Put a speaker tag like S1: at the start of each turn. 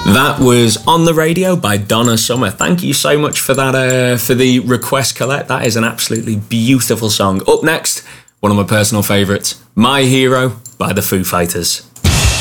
S1: That was On the Radio by Donna Summer. Thank you so much for that, for the request, Colette. That is an absolutely beautiful song. Up next, one of my personal favourites, My Hero by the Foo Fighters.